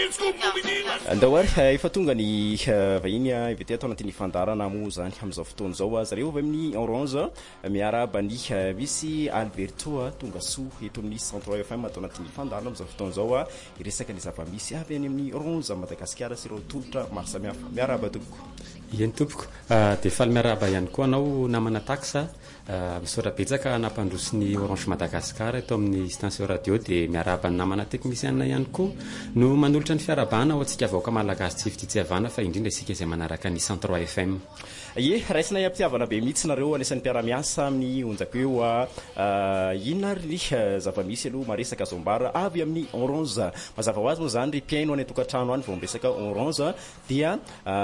andawary efa tonga ny vahiny ivety atao anatin'ny fandarana moa zany amin'izao fotoana zao zareo avy amin'ny orange miaraba ny misy Alberto tonga soa eto amin'ny 103 FM atao anatin'ny fandarana amin'izao fotoana zao iresaka ny zava-misy avy any amin'ny orange Madagasikara sy ireo tolotra maro samihafa miaraba tompoko eny tompoko dia faly miaraba ihany koa anao namana taxa misaotra betsaka nampandroso ny orange Madagasikara eto amin'ny station radio dia miaraba ny namana teknisiana ihany koa no manolotra ny fiarabana ho antsika vahoaka malagasy tsy fititiavana fa indrindra isika izay manaraka ny 103 FM ye raisina iampiavana be mihitsy nareo anisan'ny mpiaramiasa amin'ny onjako eo inona ry zava-misy aloha maresaka zombara avy amin'ny orange mazava ho azy moa zany ry mpiaino any atokantrano any vao miresaka orange dia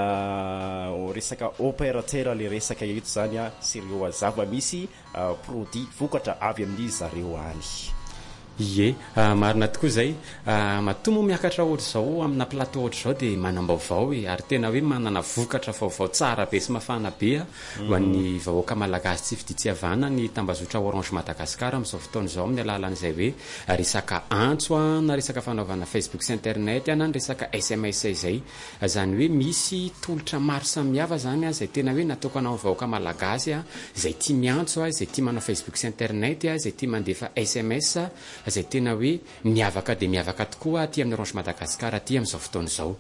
resaka opérateur le resaka eto zany sy ireo zava-misy produit vokatra avy amin'ny zareo any ye marina tokoa zay matomo miakatra ohatra zao amina plateau ohatra zao dia manam-baovao ary tena hoe manana vokatra vaovao tsara be sy mafana be ho an'ny vahoaka malagasy tsy fititiavana ny tambazotra orange Madagasikara amin'izao fotoana zao amin'ny alalan'izay hoe resaka antso na resaka fanaovana Facebook sy internet na ny resaka SMS izay zany hoe misy tolotra maro samihafa zany zay tena hoe natokana amin'ny vahoaka malagasy zay tia miantso zay tia manao Facebook sy internet zay tia mandefa SMS zay tena hoe miavaka dia miavaka tokoa aty amin'ny orange Madagasikara aty amin'izao fotoana izao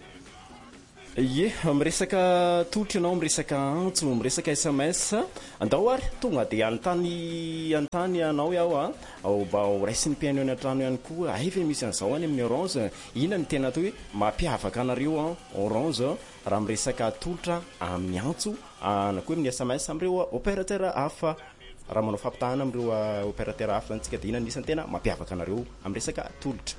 ye miresaka tolotra ianao miresaka antso miresaka SMS andao ary tonga dia antany anao iaho mba ho raisin'ny mpiaino any an-trano ihany koa aivy misy an'izao any amin'ny orange inona ny tena atao hoe mampiavaka anareo orange raha miresaka tolotra amin'ny antso na koa amin'ny SMS amin'ireo opérateur hafa raha manao fampitahana amin'ireo opérateur hafa antsika dia inona nisan'ny tena mampiavaka anareo amin'ny resaka tolotra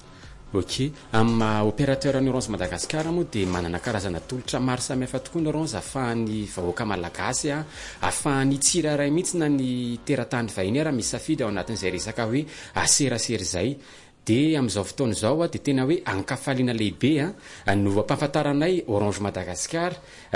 ok amin'ny opérateur ny orange Madagasikara moa dia manana karazana tolotra maro samihafa tokoa ny orange ahafahany vahoaka malagasy ahafahany tsiraray mihitsy na ny teratany vahiny raha misy safidy ao anatin'izay resaka hoe aserasery zay dia amin'izao fotoana izao dia tena hoe ankafaliana lehibe no ampahafantaranay orange Madagasikara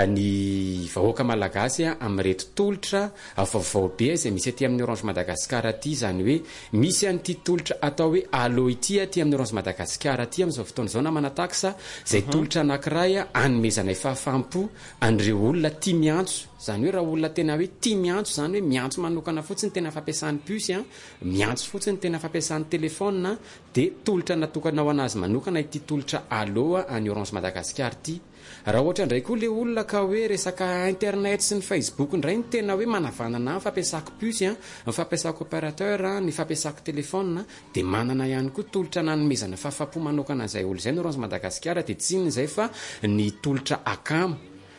ny vahoaka malagasy amin'reto tolotra vaovao be izay misy aty amin'ny orange Madagasikara aty zany hoe misy an'ity tolotra atao hoe alo ity aty amin'ny orange Madagasikara aty amin'izao fotoana izao namana taxa zay tolotra anankiray anomezanay fahafaham-po an'ireo olona tia miantso zany hoe raha olona tena hoe tia miantso zany hoe miantso manokana fotsiny tena fampiasan'ny puce miantso fotsiny tena fampiasan'ny telefona dia tolotra natokanao anazy manokana ity tolotra alo any orange Madagasikara ity raha ohatra indray koa le olona ka hoe resaka internet sy ny Facebook indray ny tena hoe manavanana ny fampiasako puce ny fampiasako opérateur ny fampiasako telefona dia manana ihany koa tolotra nanomezana fahafapo manokana izay olo izay ny orange Madagasikara dia tsy inona izay fa ny tolotra akamo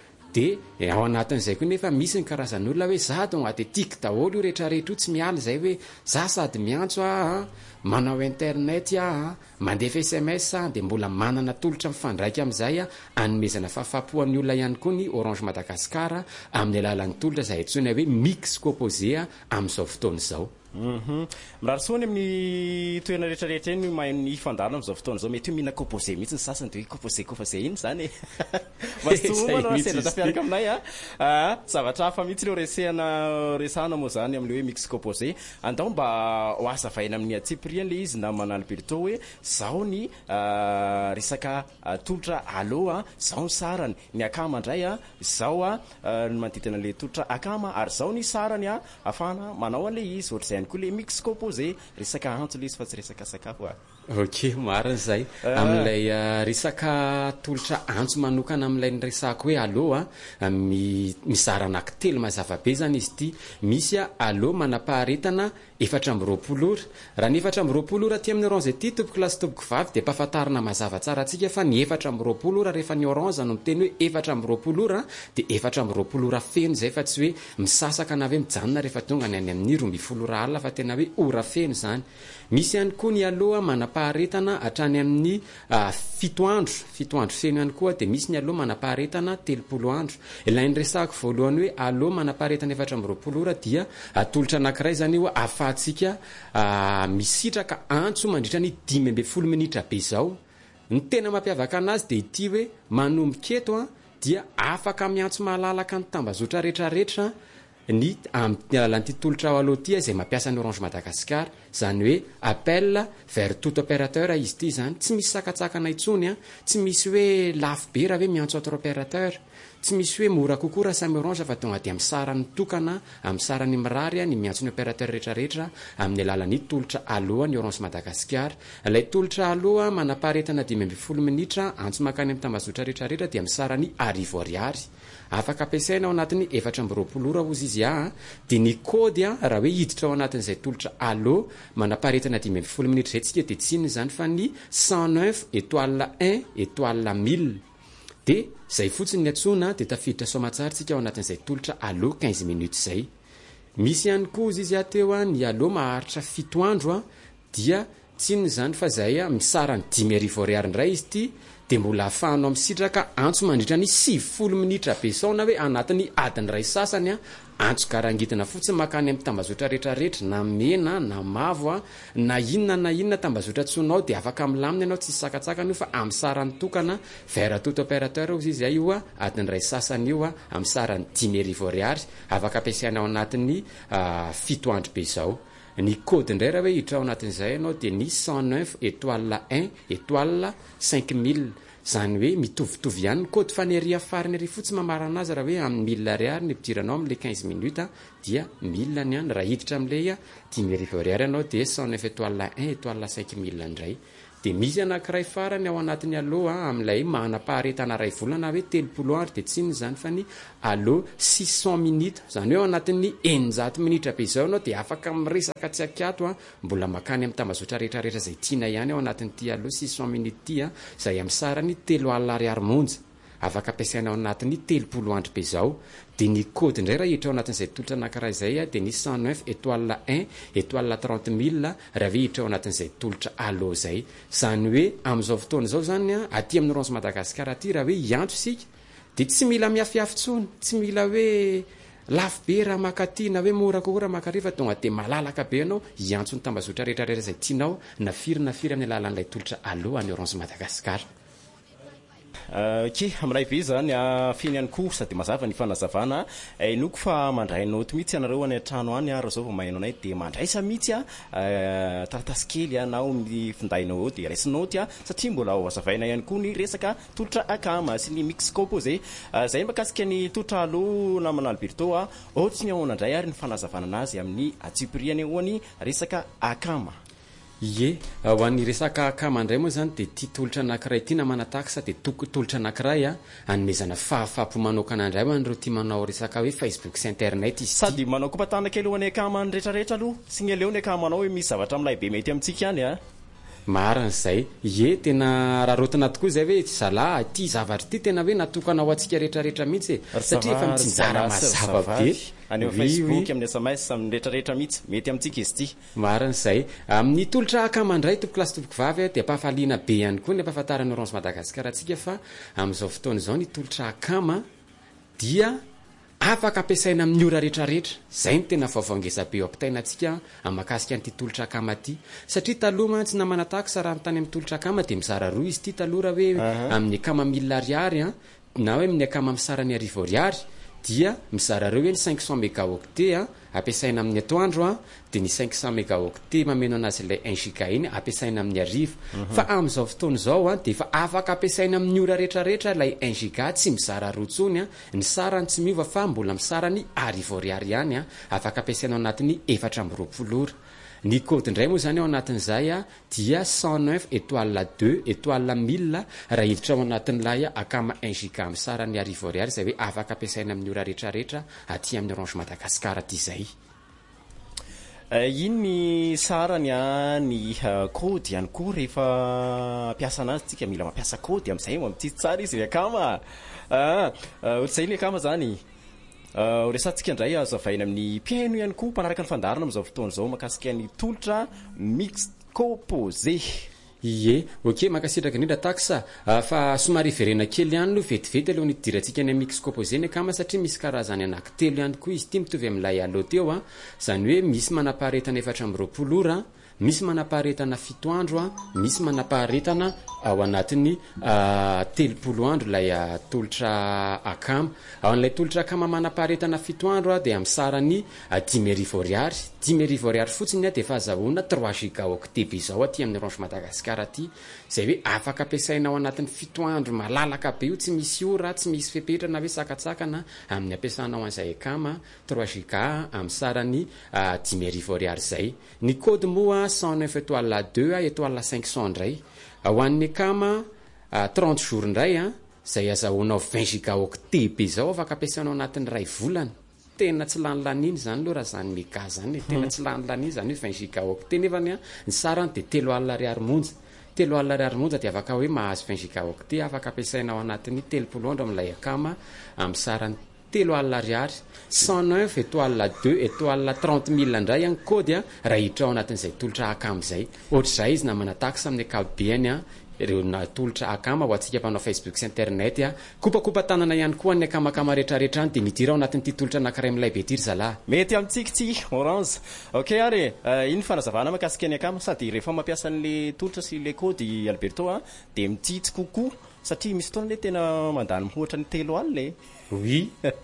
dia ao anatin'izay koa nefa misy ny karazan'olona hoe za tonga dia tiako daholo io rehetrarehetra io tsy miala izay hoe za sady miantso manao internet mandefa SMS dia mbola manana tolotra mifandraika amin'izay anomezana fahafapo amin'ny olona ihany koa ny orange Madagasikara amin'ny alalan'ny tolotra izay antsoina hoe mix composé amin'izao fotoana izao mirarisoany amin'ny toerana rehetrarehetra eny mahay fandarana amin'izao fotoana izao mety hoe mihina composé mihitsy ny sasany dia hoe composé iny zany masomanao sendra tafiaraka aminay zavatra hafa mihitsy leo resahana moa zany amin'le hoe mix composé andao mba ho azavaina amin'ny atsiprian le izy namana Alberto hoe zao ny resaka tolotra alo zao ny sarany ny akama indray zao ny manodidina le tolotra akama ary zao ny sarany afahana manao an'le izy ohatr'izay ihany koa le mix composé resaka antso le izy fa tsy resaka sakafo ok marina zay amin'ilay resaka tolotra antso manokana amin'ilay nyresako hoe alo mizara anankitelo mazava be zany izy ity misy alo manam-paharetana 420 ora raha ny 420 ora aty amin'ny orange ity tompoko lasy tompoko vavy dia mpahafantarana mazava tsara atsika fa ny 420 ora rehefa ny orange no miteny hoe 420 ora dia 420 ora feno zay fa tsy hoe misasaka na hoe mijanona rehefa tonga ny any amin'ny 12 ora alina fa tena hoe ora feno zany misy ihany koa ny aloha manam-paharetana hatrany amin'ny 7 andro feno ihany koa dia misy ny aloha manam-paharetana 30 andro ilay ny resako voalohany hoe aloha manam-paharetana 420 ora dia tolotra anankiray zany io ahafahantsika misitraka antso mandritra ny 12 minitra be zao ny tena mampiavaka anazy dia ity hoe manomboka eto dia afaka miantso mahalalaka ny tambazotra rehetrarehetra ny alalan'ity tolotra ao aloha ty zay mampiasa ny Orange Madagascar, zany hoe appel vers tout opérateur izy ty zany, tsy misy sakatsakana intsony a, tsy misy hoe lafo be raha hoe miantso autre opérateur, tsy misy hoe mora kokoa raha samy Orange fa tonga dia amin'ny sarany tokana, amin'ny sarany mirary ny miantso ny opérateur rehetrarehetra amin'ny alalan'ny tolotra aloha ny Orange Madagascar. Ilay tolotra aloha manapaharetana 12 minitra antso makany amin'ny tambazotra rehetrarehetra dia amin'ny sarany 10 afaka ampiasaina ao anatin'ny 420 ora ozy izy dia ny kody raha hoe hiditra ao anatin'izay tolotra aloha manapaharetana 12 minitra zay tsika dia tsy inona zany fa ny 109 étoile 1 étoile 1000 dia zay fotsiny ny atsona dia tafiditra somatsara tsika ao anatin'izay tolotra aloha 15 minutes zay. Misy ihany koa izy ateo ny aloha maharitra 7 andro dia tsy inona zany fa zay misarany 10 ariary indray izy ty dia mbola ahafahanao misitraka antso mandritra ny 70 minitra be sao na hoe anatin'ny adiny ray sasany antso garangitina fotsiny makany amin'ny tambazotra rehetrarehetra na mena na mavo na inona tambazotra tsonao dia afaka milamina ianao tsisy sakatsakana io fa amin'ny sarany tokana vers tout opérateur ozy izy io adiny ray sasany io amin'ny sarany 10 ariary afaka ampiasaina ao anatin'ny 7 andro be zao. Ny code indray raha hoe hiditra ao anatin'izay ianao dia ny 109 étoile 1 étoile 5000 zany hoe mitovitovy ihany ny code fa ny ary fariny ary fotsy mamarana azy raha hoe amin'ny 1000 ariary ny pidiranao amin'ilay 15 minutes dia 1000 ihany raha hiditra amin'ilay 10 ariary ianao dia 109 étoile 1 étoile 5000 indray. Dia misy anankiray farany ao anatin'ny aloha amin'ilay manam-paharetana ray volana hoe 30 andro dia tsy inona zany fa ny aloha 600 minutes zany hoe ao anatin'ny 900 minitra be izao ianao dia afaka miresaka tsy akiato mbola makany amin'ny tambazotra rehetrarehetra zay tiana ihany ao anatin'ity aloha 600 minutes ty zay amin'ny sarany 3 alina ariary monja afaka ampiasaina ao anatin'ny 30 andro be izao. Dia ny code indray raha hiditra ao anatin'izay tolotra anankiray izay dia ny 109 étoile 1 étoile 30 000 raha ve hiditra ao anatin'izay tolotra aloha zay. Zany hoe amin'izao fotoana izao zany aty amin'ny Orange Madagascar aty raha hoe hiantso isika dia tsy mila miafiafy tsony, tsy mila hoe lafo be raha makaty na hoe mora kokoa raha makary fa tonga dia malalaka be ianao hiantso ny tambazotra rehetrarehetra izay tianao na firy amin'ny alalan'ilay tolotra aloha any Orange Madagascar. Ke aminay be zany finy ihany koa sady mazava ny fanazavana inoko fa mandray noty mihitsy ianareo any an-trano any raha zao vao mahaino anay dia mandraisa mihitsy taratasy kely na ny findainao eo dia raisy noty satria mbola ao azavaina ihany koa ny resaka tolotra akama sy ny mix composé zay makasika ny tolotra aloha namana Alberto ohatsy ny ahoana indray ary ny fanazavana anazy amin'ny atsipiriany hoany resaka akama. Ie, ho an'ny resaka akama indray moa zany dia tia tolotra anankiray ity na manatakisa dia tolotra anankiray hanomezana fahafapo manokana indray ho an'ireo tia manao resaka hoe Facebook sy internet izy sady manao kompatana kely ho any akama ny rehetrarehetra aloha sy ny aleo ny akamanao hoe misy zavatra amin'ilay be mety amintsika ihany marina izay. Ie, tena rarotina tokoa izay hoe zalahy ity zavatra ity tena hoe natokana ho antsika rehetrarehetra mihitsy satria efa mitsinjara mazava be any Facebook amin'ny SMS amin'ny rehetrarehetra mihitsy mety amintsika izy ity. Marina izay. Amin'ny tolotra akama indray tompo lasy tompoky vavy dia mpahafaliana be ihany koa ny ampahafantarany Orange Madagascar antsika fa amin'izao fotoana izao ny tolotra akama dia afaka ampiasaina amin'ny ora rehetrarehetra. Zay ny tena vaovao be eo ampitainantsika amakasika an'ity tolotra akama ity satria taloha tsy namana takisa raha mitany amin'ny tolotra akama dia mizara roa izy ity taloha raha hoe amin'ny akama 1000 ariary na hoe amin'ny akama amin'ny sarany 10 ariary dia mizara reo hoe ny 500 mégaoctet ampiasaina amin'ny atoandro dia ny 500 mégaoctet mameno anazy ilay 1 giga iny ampiasaina amin'ny arivo fa amin'izao fotoana izao dia efa afaka ampiasaina amin'ny ora rehetrarehetra ilay 1 giga tsy mizara roa tsony ny sarany tsy miova fa mbola misarany 10 ariary ihany afaka ampiasaina ao anatin'ny 420 ora. Ny code indray moa zany ao anatin'izay dia 109 étoile 2 étoile 1000 raha hiditra ao anatin'ilay akama 1 giga amin'ny sarany 10 ariary izay hoe afaka ampiasaina amin'ny ora rehetrarehetra aty amin'ny Orange Madagascar aty izay. Iny ny sarany ny code ihany koa rehefa ampiasa anazy tsika mila mampiasa code amin'izay mamitsitsy tsara izy ny akama ohatr'izay ny akama zany. Resantsika indray azavaina amin'ny mpiaino ihany koa mpanaraka ny fandarana amin'izao fotoana izao makasika ny tolotra mix composé. Ie, ok, makasitraka indrindra takisa fa somary verena kely ihany no vetivety aloha ny dirantsika ny mix composé ny akama satria misy karazany anankitelo ihany koa izy ity mitovy amin'ilay aloha teo zany hoe misy manapaharetana 420 ora misy manapaharetana 7 andro a misy manapaharetana ao anatin'ny 30 andro ilay tolotra akama ao an'ilay tolotra akama manapaharetana 7 andro a dia am'sarany 10,000 ariary fotsiny a dia efa azahoana 3 giga octebe izao aty amin'ny Orange Madagasikara aty izay hoe afaka ampiasaina ao anatin'ny 7 andro malalaka be io tsy misy ora tsy misy fepetra na hoe sakatsakana amin'ny ampiasanao an'izay akama 3 giga amin'ny sarany 10,000 ariary izay ny code moa 109 étoile 2 étoile 500 indray ao an'ny akama 30 jours indray a izay azahoanao 20 giga octebe izao afaka ampiasainao anatin'ny ray volana tena tsy lany laniny zany aloha raha zany méga zany tena tsy lany laniny zany hoe 20 giga octebe nefany a ny sarany dia 3 ariary monja 3 ariary monja dia afaka hoe mahazo 20 giga octebe afaka ampiasainao anatin'ny 30 andro amin'ilay akama amin'ny sarany 3 ariary 109 étoile 2 étoile 30 000 indray any kody a raha hiditra ao anatin'izay tolotra akama izay ohatr'izay izy namana taxe amin'ny akapobeany a ireo tolotra akama ho antsika mpanao Facebook sy internet a kopakopa tanana ihany koa ny akamakama rehetrarehetra any dia midira ao anatin'ity tolotra anankiray milay be tiry zalahy mety amintsika ty Orange ok ary iny fanazavana makasika ny akama sady rehefa mampiasa an'le tolotra sy le kody Alberto a dia mititsy kokoa satria misy fotoana le tena mandany mihoatra ny 3 alina oui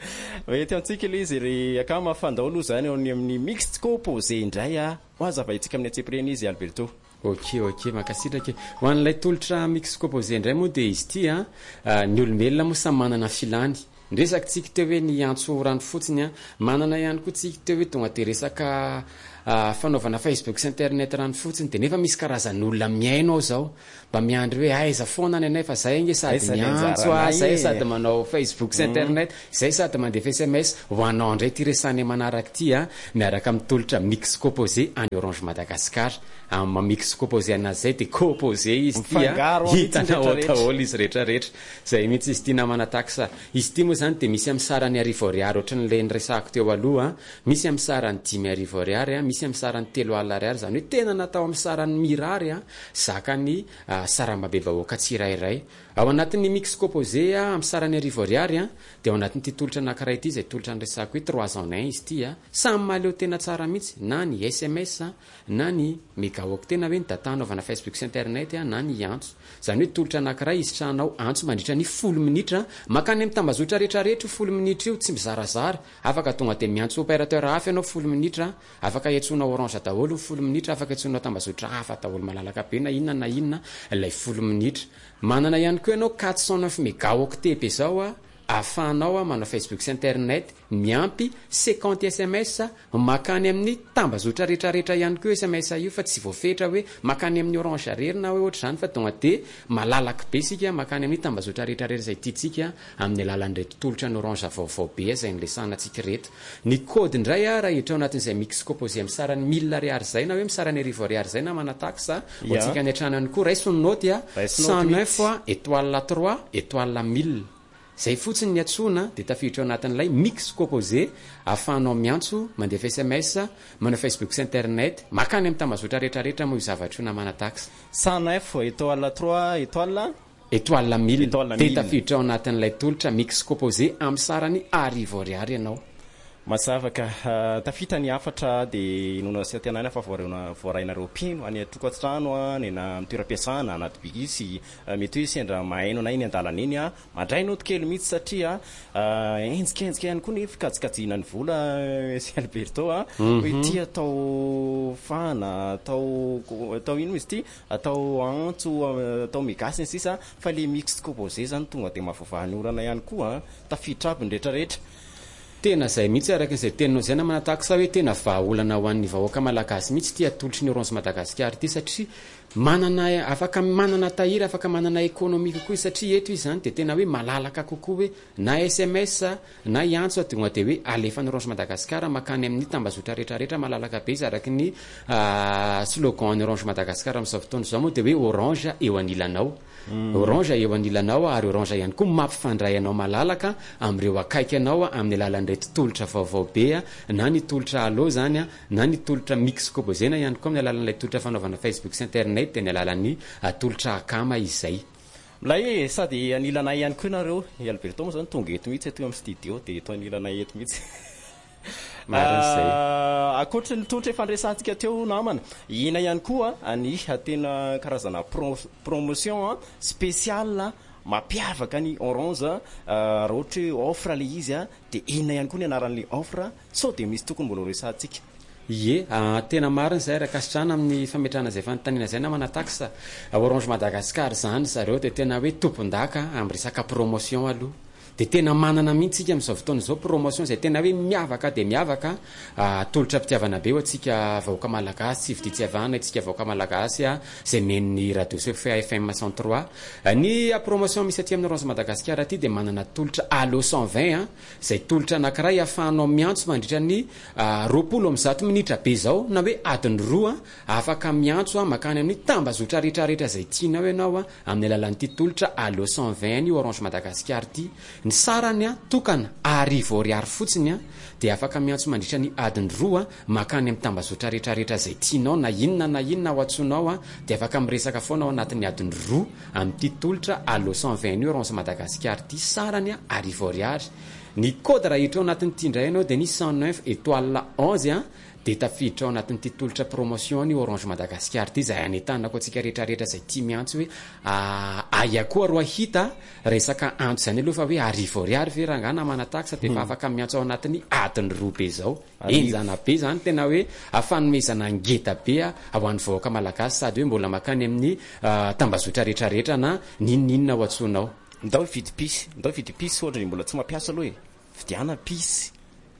mety amintsika ilay izy ry akama fandaolo zany ao amin'ny mixed composé indray a ho azavaitsika amin'ny antsepreny izy Alberto ok makasitraka ho an'ilay tolotra mix composé indray moa dia izy ity a ny olombelona moa samy manana filany ndresaka tsika teo hoe ny antso rano fotsiny a manana ihany koa tsika teo hoe tonga dia resaka fanaovana Facebook sy internet rano fotsiny dia nefa misy karazan'olona miaino ao zao mba miandry hoe aiza foana any anay fa zay nge sady miantso zay sady manao Facebook sy internet zay sady mandefa SMS ho anao indray ty resany manaraka ty a miaraka amin'ny tolotra mix composé any Orange Madagasikara amin'ny mix composé anazy zay dia composé izy ty a hitanao daholo izy rehetrarehetra zay mihitsy izy ty namana taxa izy ty moa zany dia misy amin'ny sarany 10,000 ariary ohatran'le niresahako teo aloha misy amin'ny sarany 10,000 ariary a misy amin'ny sarany 3 ariary zany hoe tena natao amin'ny sarany mirary a zakany saramabe vahoaka tsirairay ao anatin'ny mix composé a amin'ny sarany 10,000 ariary a dia ao anatin'ity tolotra anankiray ity izay tolotra niresahako hoe 3 en 1 izy ity a samy maleo tena tsara mihitsy na ny SMS na ny mégaoctet na hoe ny data anaovana Facebook sy internet a na ny antso zany hoe tolotra anankiray izy tranao antso mandritra ny 10 minitra makany amin'ny tambazotra rehetrarehetra 10 minitra io tsy mizarazara afaka tonga dia miantso opérateur hafa ianao 10 minitra afaka iantsonao Orange daholo 10 minitra afaka iantsonao tambazotra hafa daholo malalaka be na inona ilay 10 minitra manana ihany koa ianao 409 mégaoctebe izao a ahafahanao manao Facebook sy internet miampy 50 SMS makany amin'ny tambazotra rehetrarehetra ihany koa SMS io fa tsy voafetra hoe makany amin'ny Orange rerina hoe ohatr' izany fa tonga dia malalaka be sika makany amin'ny tambazotra rehetrarehetra izay tiatsika amin'ny alalan'ireo tolotra ny Orange vaovao be izay nilesana antsika reto ny code indray a raha hiditra ao anatin'izay mix composé amin'ny sarany 1,000 ariary zay na hoe amin'ny sarany 10,000 ariary zay na manataxa ho antsika ny hatrany ihany koa raisony noty a 109 étoile 3 étoile 1000 zay fotsiny ny atsona dia tafiditra ao anatin'ilay mix composé ahafahanao miantso mandefa SMS manao Facebook sy internet makany amin'ny tambazotra rehetrarehetra moa io zavatra io namana taxa 109 étoile 3 étoile 1000 dia tafiditra ao anatin'ilay tolotra mix composé amin'ny sarany 10,000 ariary ianao mazavaka tafita ny afatra dia nona sy tenana fa voarainareo mpino any tokantrano a nena mitoeram-piasana anaty bigisy mety hoe sendra mahaino na iny an-dalana iny a mandrainao tokely mihitsy satria enjikenzika ihany koa nefa kajikajina ny vola sy Alberto a hoe ty atao fana atao ino izy ty atao antso atao migasy ny sisa fa le mix composé zany tonga dia mahavoavahany orana ihany koa tafiditra aby ny rehetrarehetra tena zay mihitsy araka izay teninao zay na manataka hoe tena vahaolana ho an'ny vahoaka malagasy mihitsy ty atolotry ny Orange Madagasikara ty satria afaka manana tahiry afaka manana économique kokoa satria eto izy zany dia tena hoe malalaka kokoa hoe na SMS na iantso tonga dia hoe alefa ny Orange Madagasikara makany amin'ny tambazotra rehetrarehetra malalaka be izy araky ny slogan ny Orange Madagasikara amin'izao fotoana izao moa dia hoe Orange eo anilanao Orange eo anilanao ary Orange ihany koa mampifandray anao malalaka amin'ireo akaiky anao amin'ny alalan'ireto tolotra vaovao be na ny tolotra alo zany na ny tolotra mix composé na ihany koa amin'ny alalan'ilay tolotra fanaovana Facebook sy internet dia ny alalan'ny tolotra akama izay milay sady anilanay ihany koa nareo Alberto moa zany tonga eto mihitsy ato amin'ny studio dia eto anilanay eto mihitsy Akoatra ny totra fandraisantsika teo namana, ina ihany koa any tena karazana promotion spécial mapiavaka ny Orange raha ohatra offre le izy dia ina ihany koa ny anaran'le offre sao dia misy tokony mbola resantsika. Ie, tena marina zay raha kasitrana amin'ny fametrahana izay fanontaniana izay namana taxa Orange Madagascar zany zareo dia tena hoe tompon-daka amin'ny resaka promotion aloha. Dia tena manana mihitsy tsika amin'izao fotoana izao promotion izay tena hoe miavaka dia miavaka tolotra mpitiavana be ho antsika vahoaka malagasy tsy viditsy-havana itsika vahoaka malagasy izay men'ny radio FM 103. Ny promotion misy aty amin'ny Orange Madagascar aty dia manana tolotra allo 120 izay tolotra anankiray ahafahanao miantso mandritra ny 20 minitra be izao na hoe adiny 2 afaka miantso makany amin'ny tambazotra rehetrarehetra izay tianao ianao amin'ny alalan'ity tolotra allo 120 ny Orange Madagascar ity. Ny sarany tokana ariary fotsiny dia afaka miantso mandritra ny adiny 2 makany amin'ny tambazotra rehetrarehetra izay tianao na inona ho antsoinao dia afaka miresaka foana ao anatin'ny adiny 2 amin'ity tolotra allo 120 ny Orange Madagascar ity sarany ariary. Ny code raha hiditra ao anatin'ity indray ianao dia ny 109 étoile 11 dia tafiditra ao anatin'ity tolotra promotion ny Orange Madagascar ity izay anentanako antsika rehetrarehetra izay tia miantso hoe aia koa ro ahita resaka antso izany aloha fa hoe ariary ve raha ngana mana taxa dia fa afaka miantso ao anatin'ny adiny 2 be izao. Enjana be zany tena hoe afanomezana ngeta be ho an'ny vahoaka malagasy sady hoe mbola makany amin'ny tambazotra rehetrarehetra na ninona ho antsoinao. Ndao vidy pisy ohatra mbola tsy mampiasa aloha vidiana pisy.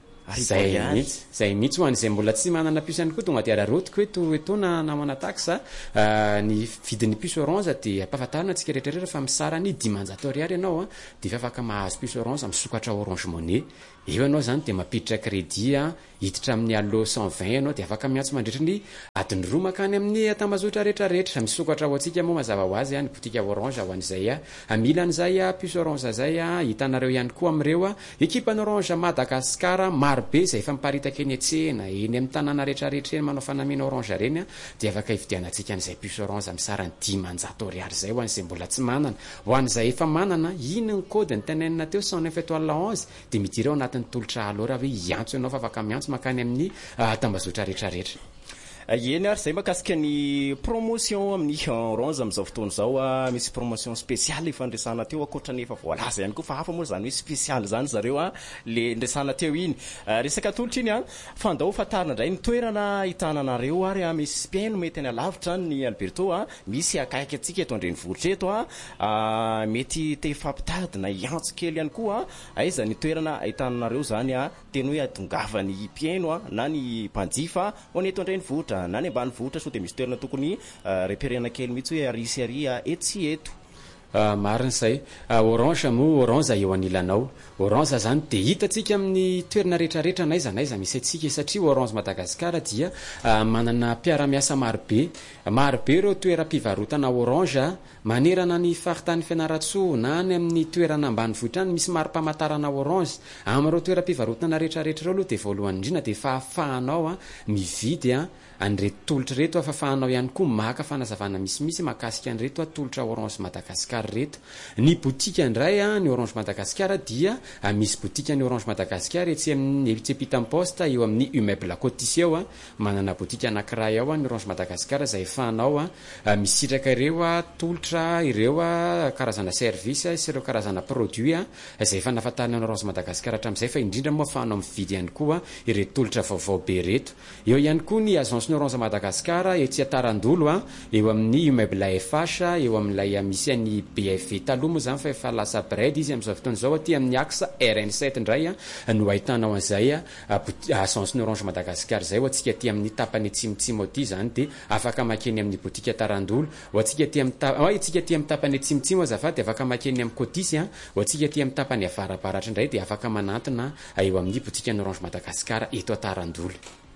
Zay mihitsy ho an'izay mbola tsy manana piso ihany koa tonga dia ararotiko hoe toana namana taxa ny vidin'ny piso Orange dia ampahafantarina antsika rehetrarehetra fa misarany 10 ariary ianao dia afaka mahazo piso Orange misokatra Orange Money. Eo ianao zany dia mampiditra crédit hiditra amin'ny allo 120 ianao dia afaka miantso mandritra ny adiny 2 makany amin'ny tambazotra rehetrarehetra misokatra ho antsika moa mazava ho azy ny botika Orange ho an'izay milan'izay piso Orange zay hitanareo ihany koa amin'ireo ekipan'ny Orange Madagascar marobe izay efa miparitaka eny an-tsena eny amin'ny tanàna rehetrarehetra eny manao fanamiana Orange reny dia afaka hividianantsika an'izay piso Orange amin'ny sarany 10 ariary zay ho an'izay mbola tsy manana. Ho an'izay efa manana ino ny code ny tenenina teo 109 étoile 11 dia midira ao anatin'ny tolotra allo raha hoe iantso ianao fa afaka miantso makany amin'ny tambazotra rehetrarehetra. Eny ary zay makasika ny promotion amin'ny Orange amin'izao fotoana izao misy promotion spéciale fandresana teo akoatra nefa voalaza ihany koa fa hafa moa zany hoe spécial zany zareo le ndresana teo iny resaka tolotra iny fandao fatarina indray ny toerana hitananareo ary misy piaino mety any alavitra ny Alberto misy akaiky atsika eto andrenivohitra eto mety te fampitadina iantso kely ihany koa aiza ny toerana hitananareo zany teny hoe adongavany piaino na ny mpanjifa ho eto andrenivohitra na ny ambany vohitra so dia misy toerana tokony repérena kely mihitsy hoe arisy etsy eto. Marina izay Orange moa Orange eo anilanao Orange zany dia hitantsika amin'ny toerana rehetrarehetra naiza misy atsika satria Orange Madagascar dia manana mpiara-miasa marobe ireo toeram-pivarotana Orange manerana ny faritany Fianarantsoa na ny amin'ny toerana ambanivohitra any misy mari-pamantarana Orange amin'ireo toeram-pivarotana rehetrarehetra ireo aloha dia voalohany indrindra dia fahafahanao mividy an'ireto tolotra reto afafahanao ihany koa maka fanazavana misimisy makasika an'ireto tolotra Orange Madagascar reto. Ny botika indray ny Orange Madagascar dia misy botika ny Orange Madagascar etsy amin'ny Pitam-Poste eo amin'ny immeuble Cotis eo manana botika anankiray ao ny Orange Madagascar izay afahanao misitraka ireo tolotra ireo karazana service sy ireo karazana produit izay efa nafantarina ny Orange Madagascar hatramin'izay fa indrindra moa afahanao mividy ihany koa ireto tolotra vaovao be reto. Eo ihany koa ny agence ny Orange Madagascar etsy Tarandolo eo amin'ny immeuble FH eo amin'ilay misy ny BFV taloha moa zany fa efa lasa bread izy amin'izao fotoana izao aty amin'ny axe RN7 indray no ahitanao an'izay agence ny Orange Madagascar zay ho antsika aty amin'ny tapany Tsimitsimo aty zany dia afaka makeny amin'ny botika Tarandolo ho antsika aty amin'ny tapany Tsimitsimo azafady afaka makeny amin'ny Cotis ho antsika aty amin'ny tapany avarabaratra indray dia afaka manantona eo amin'ny botika ny Orange Madagascar eto Tarandolo.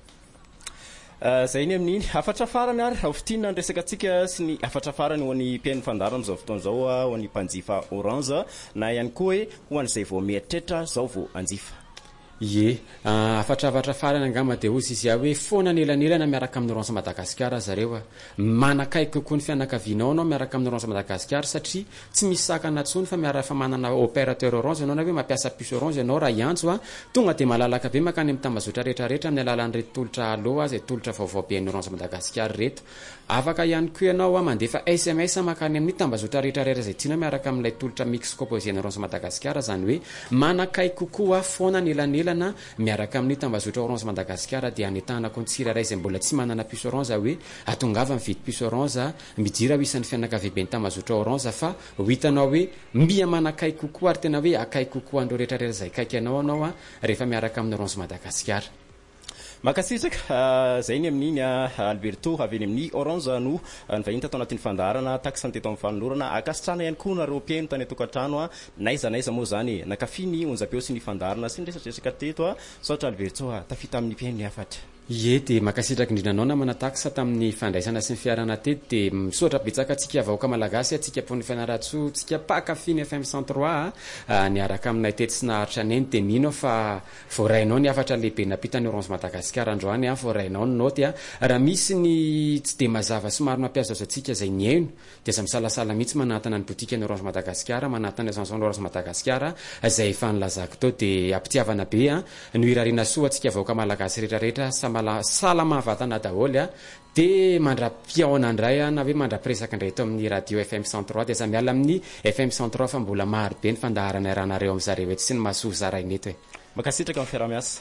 Zay ny amin'iny afatra farany ary fitina ndresaka atsika sy ny afatra farany ho an'ny mpiaino fandarana amin'izao fotoana izao ho an'ny mpanjifa Orange na ihany koa hoe ho an'izay vao mieritreritra zao vao anjifa. Ye, afatravatra farany angamba dia ozy izy hoe foana nelanelana miaraka amin'ny Orange Madagascar zareo manakaiky kokoa ny fianakavianao anao miaraka amin'ny Orange Madagascar satria tsy misy sakana tsony fa miaraka manana opérateur Orange ianao na hoe mampiasa puce Orange ianao raha iantso tonga dia malalaka be makany amin'ny tambazotra rehetrarehetra amin'ny alalan'ireto tolotra aloha izay tolotra vaovao be ny Orange Madagascar reto. Afaka ihany koa ianao mandefa SMS makany amin'ny tambazotra rehetrarehetra izay tiana miaraka amin'ilay tolotra mix composé ny Orange Madagascar zany hoe manakaiky kokoa foana nelanelana miaraka amin'ny tambazotra Orange Madagascar dia anetahana kontsiraray izay mbola tsy manana puce Orange hoe atongava mividy puce Orange midira ho isan'ny fianakaviaben'ny tambazotra Orange fa ho hitanao hoe mbia manakaiky kokoa ary tena hoe akaiky kokoa andreo rehetrarehetra izay kaiky anao rehefa miaraka amin'ny Orange Madagascar. Makasitraka zay ny amin'iny Alberto avy eny amin'ny Orange no nyvahiny tato anatin'ny fandarana taxi teto amin'ny fanolorana akasitrana ihany koa nareo mpiaino tany atokantrano naiza moa zany nakafiny onjapeo sy ny fandarana sy ny resadresaka teto saotra Alberto tafita amin'ny mpiaino ny afatra. Ie dia makasitraka indrindra anao namana taxa tamin'ny fandraisana sy ny fiarana teto dia misotra betsaka atsika vahoaka malagasy atsika pony fianaratsoa tsika pakafiny FM 103 niaraka aminay teto sy naharitra aneny dia mino fa voarainao ny afatra lehibe napita ny Orange Madagascar androany voarainao ny noty raha misy ny tsy dia mazava somary mampiazazo atsika izay ny haino dia za misalasala mihitsy manatana ny botika ny Orange Madagascar manatana ny agence Orange Madagascar izay efa nilazako tao dia ampitiavana be no irariana soa atsika vahoaka malagasy rehetrarehetra salama vatana daholy dia mandra-piaona indray na hoe mandra-piresaka indray tao amin'ny radio FM 103 dia za miala amin'ny FM 103 fa mbola maro be ny fandaharana iranareo amin'izareo eto sy ny mahasoa zarainy eto makasitraka amin'ny fiaramiasa.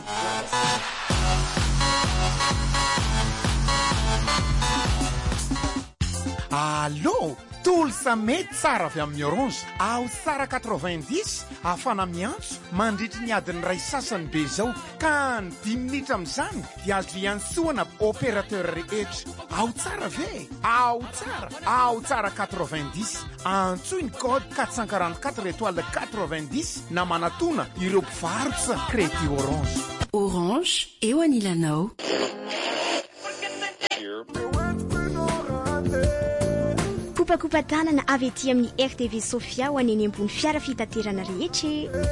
Allô, tolo sa mety tsara avy amin'ny Orange ao tsara 90 afana miantso mandritry ny adiny ray sasany be zao ka ny 10 minitra amin'izany dia azo iantsoana opérateur rehetra ao tsara ve ao tsara 90 antsoiny code 444 étoile 90 na manatona ireo mpivarotra crédit Orange eo anilanao. Kopakopa tanana avy ety amin'ny RTV Sofia ho aneny ambony fiara fitaterana rehetra.